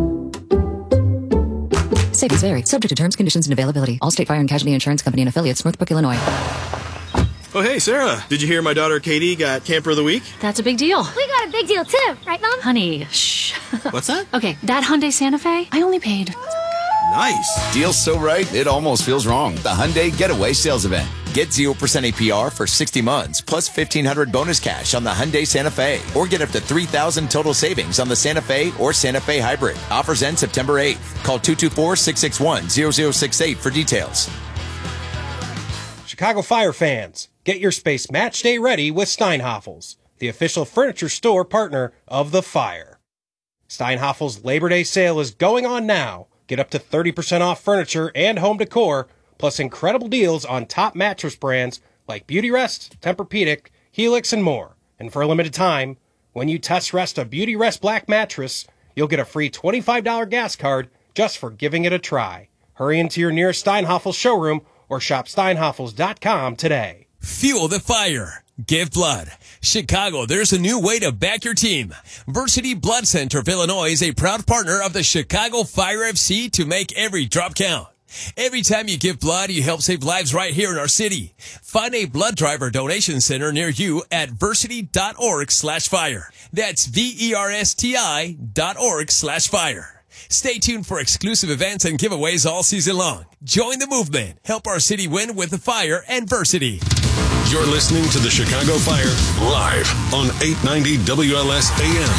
Savings vary. Subject to terms, conditions, and availability. Allstate Fire and Casualty Insurance Company and Affiliates, Northbrook, Illinois. Oh, hey, Sarah. Did you hear my daughter Katie got Camper of the Week? That's a big deal. We got a big deal, too. Right, Mom? Honey, shh. What's that? Okay, that Hyundai Santa Fe, I only paid. Nice. Deal's so right, it almost feels wrong. The Hyundai Getaway Sales Event. Get zero percent A P R for sixty months, plus fifteen hundred dollars bonus cash on the Hyundai Santa Fe. Or get up to three thousand dollars total savings on the Santa Fe or Santa Fe Hybrid. Offers end September eighth. Call two two four, six six one, zero zero six eight for details. Chicago Fire fans, get your space match day ready with Steinhafels, the official furniture store partner of the Fire. Steinhafels Labor Day sale is going on now. Get up to thirty percent off furniture and home decor, plus incredible deals on top mattress brands like Beautyrest, Tempur-Pedic, Helix, and more. And for a limited time, when you test rest a Beautyrest Black mattress, you'll get a free twenty-five dollars gas card just for giving it a try. Hurry into your nearest Steinhafels showroom or shop steinhafels dot com today. Fuel the fire. Give blood. Chicago, there's a new way to back your team. Versity Blood Center of Illinois is a proud partner of the Chicago Fire F C to make every drop count. Every time you give blood, you help save lives right here in our city. Find a blood drive or donation center near you at versity.org slash fire. That's V-E-R-S-T-I dot org slash fire. Stay tuned for exclusive events and giveaways all season long. Join the movement. Help our city win with the Fire and Versity. You're listening to the Chicago Fire live on eight ninety W L S A M.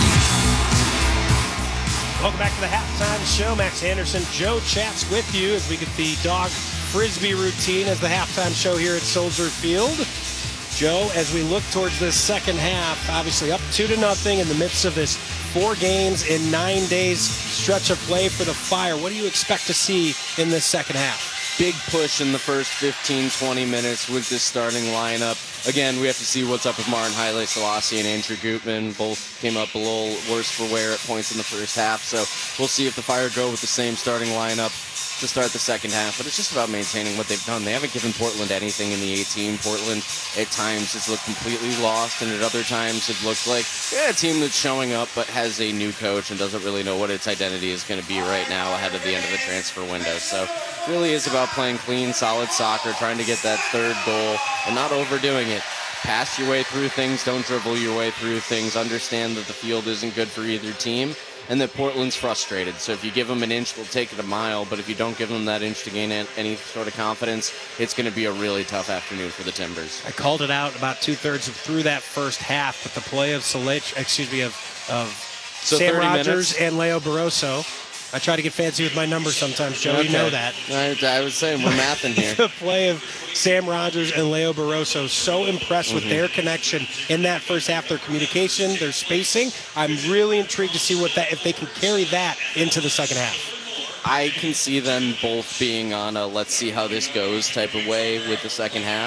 Welcome back to the halftime show. Max Anderson, Joe Chats with you as we get the dog frisbee routine as the halftime show here at Soldier Field. Joe, as we look towards this second half, obviously up two to nothing in the midst of this four games in nine days stretch of play for the Fire. What do you expect to see in this second half? Big push in the first fifteen, twenty minutes with this starting lineup. Again, we have to see what's up with Martin Haile Selassie and Andrew Gutman. Both came up a little worse for wear at points in the first half, so we'll see if the Fire go with the same starting lineup to start the second half, but it's just about maintaining what they've done. They haven't given Portland anything in the eighteen. Portland, at times, has looked completely lost, and at other times, it looks like yeah, a team that's showing up but has a new coach and doesn't really know what its identity is going to be right now ahead of the end of the transfer window. So it really is about playing clean, solid soccer, trying to get that third goal, and not overdoing it. Pass your way through things, don't dribble your way through things, understand that the field isn't good for either team, and that Portland's frustrated. So if you give them an inch, they'll take it a mile. But if you don't give them that inch to gain any sort of confidence, it's going to be a really tough afternoon for the Timbers. I called it out about two-thirds of through that first half, but the play of Solich, excuse me, of, of so Sam Rogers minutes. and Leo Barroso. I try to get fancy with my numbers sometimes, Joe. Okay. You know that. I, I was saying, we're mathing here. The play of Sam Rogers and Leo Barroso, so impressed mm-hmm. with their connection in that first half, their communication, their spacing. I'm really intrigued to see what that if they can carry that into the second half. I can see them both being on a let's see how this goes type of way with the second half.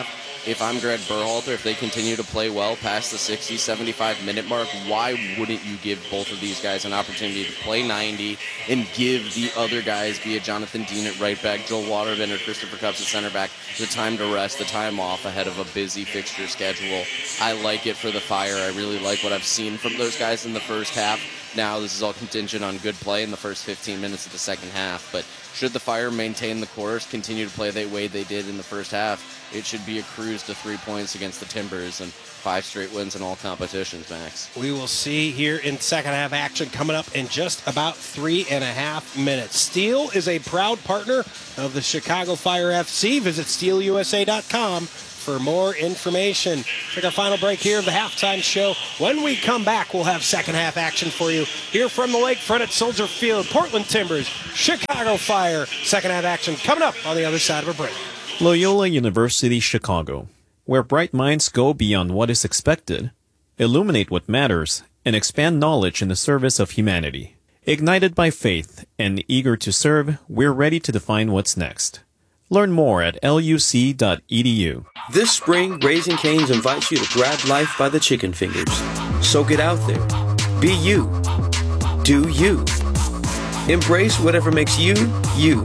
if I'm Greg Berhalter, if they continue to play well past the sixty, seventy-five minute mark, why wouldn't you give both of these guys an opportunity to play ninety and give the other guys, be it Jonathan Dean at right back, Joel Waterman or Christopher Cupps at center back, the time to rest, the time off ahead of a busy fixture schedule? I like it for the Fire. I really like what I've seen from those guys in the first half. Now, this is all contingent on good play in the first fifteen minutes of the second half, but should the Fire maintain the course, continue to play the way they did in the first half, it should be a cruise to three points against the Timbers and five straight wins in all competitions, Max. We will see here in second half action coming up in just about three and a half minutes. Steel is a proud partner of the Chicago Fire F C. Visit steel u s a dot com for more information. Take our final break here of the halftime show. When we come back, we'll have second half action for you here from the lakefront at Soldier Field. Portland Timbers, Chicago Fire. Second half action coming up on the other side of a break. Loyola University Chicago, where bright minds go beyond what is expected, illuminate what matters, and expand knowledge in the service of humanity. Ignited by faith and eager to serve, we're ready to define what's next. Learn more at L U C dot E D U. This spring, Raising Cane's invites you to grab life by the chicken fingers. So get out there. Be you. Do you. Embrace whatever makes you, you.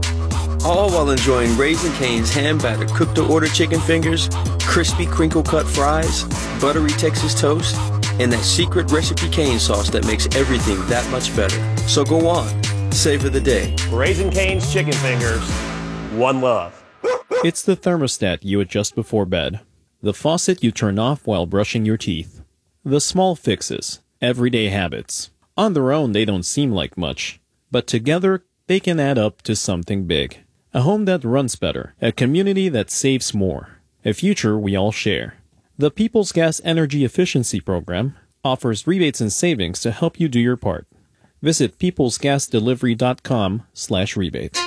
All while enjoying Raising Cane's hand-battered cooked-to-order chicken fingers, crispy crinkle-cut fries, buttery Texas toast, and that secret recipe cane sauce that makes everything that much better. So go on. Savor the day. Raising Cane's chicken fingers. One love. It's the thermostat you adjust before bed, the faucet you turn off while brushing your teeth. The small fixes, everyday habits. On their own, they don't seem like much, but together, they can add up to something big. A home that runs better, a community that saves more, a future we all share. The People's Gas Energy Efficiency Program offers rebates and savings to help you do your part. Visit peoples gas delivery dot com slash rebates.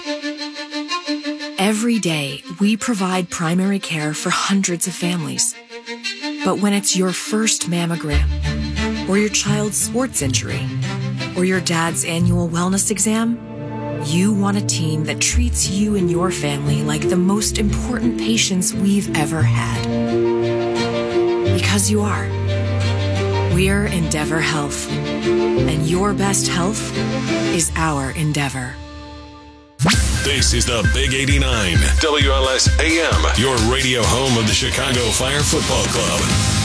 Every day, we provide primary care for hundreds of families. But when it's your first mammogram, or your child's sports injury, or your dad's annual wellness exam, you want a team that treats you and your family like the most important patients we've ever had. Because you are. We're Endeavor Health, and your best health is our endeavor. This is the Big eighty-nine, W L S A M, your radio home of the Chicago Fire Football Club.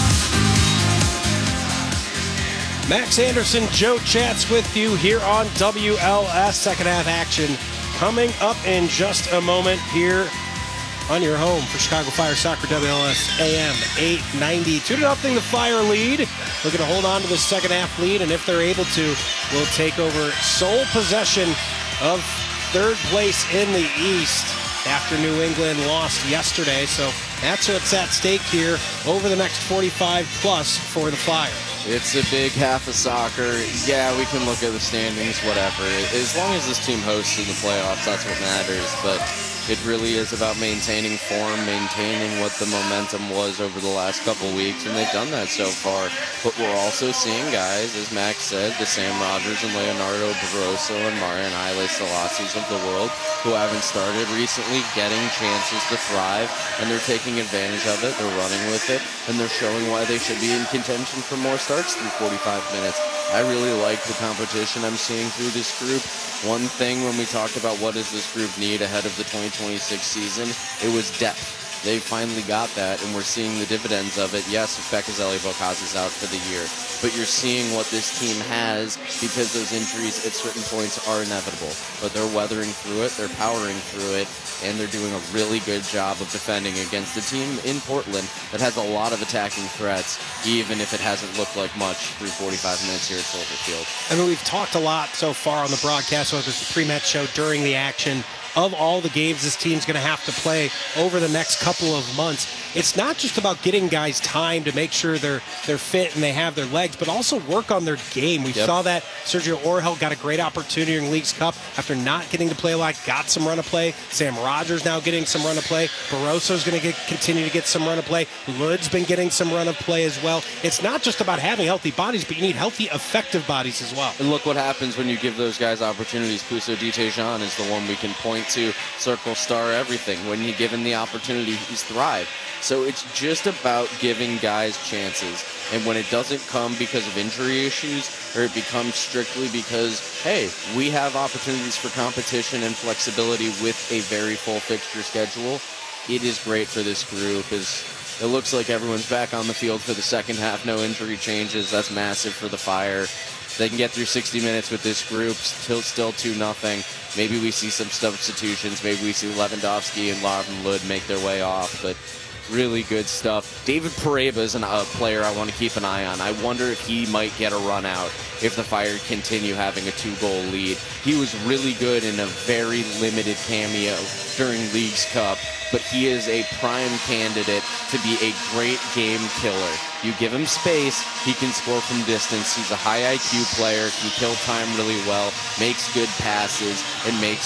Max Anderson, Joe Chats with you here on W L S. Second half action coming up in just a moment here on your home for Chicago Fire Soccer, W L S A M eight ninety. two to nothing the Fire lead. Looking to hold on to the second half lead, and if they're able to, will take over sole possession of third place in the East after New England lost yesterday. So that's what's at stake here over the next forty-five plus for the Fire. It's a big half of soccer. Yeah, we can look at the standings, whatever. As long as this team hosts in the playoffs, that's what matters. But it really is about maintaining form, maintaining what the momentum was over the last couple weeks, and they've done that so far. But we're also seeing guys, as Max said, the Sam Rogers and Leonardo Barroso and Marian Haile Selassies of the world, who haven't started recently, getting chances to thrive, and they're taking advantage of it, they're running with it, and they're showing why they should be in contention for more starts through forty-five minutes. I really like the competition I'm seeing through this group. One thing when we talked about what does this group need ahead of the twenty twenty-six season, it was depth. They finally got that, and we're seeing the dividends of it. Yes, Bekazeli Bokaz is out for the year, but you're seeing what this team has because those injuries at certain points are inevitable. But they're weathering through it, they're powering through it, and they're doing a really good job of defending against a team in Portland that has a lot of attacking threats, even if it hasn't looked like much through forty-five minutes here at Soldier Field. I mean, we've talked a lot so far on the broadcast, whether it's the pre-match show, during the action, of all the games this team's going to have to play over the next couple of months. It's not just about getting guys time to make sure they're they're fit and they have their legs, but also work on their game. We Yep. saw that Sergio Orhel got a great opportunity in Leagues Cup after not getting to play a lot, got some run of play. Sam Rogers now getting some run of play. Barroso's going to get continue to get some run of play. Lud's been getting some run of play as well. It's not just about having healthy bodies, but you need healthy, effective bodies as well. And look what happens when you give those guys opportunities. Puso Ditejan is the one we can point to circle star everything. When you give him the opportunity, he's thrived. So it's just about giving guys chances. And when it doesn't come because of injury issues, or it becomes strictly because, hey, we have opportunities for competition and flexibility with a very full fixture schedule, it is great for this group. As it looks like everyone's back on the field for the second half, no injury changes. That's massive for the Fire. They can get through sixty minutes with this group, still still two nothing. Maybe we see some substitutions. Maybe we see Lewandowski and Robin Lod make their way off, but really good stuff. David Pareba is an, a player I want to keep an eye on. I wonder if he might get a run out if the Fire continue having a two-goal lead. He was really good in a very limited cameo during Leagues Cup, but he is a prime candidate to be a great game killer. You give him space, he can score from distance. He's a high I Q player, can kill time really well, makes good passes, and makes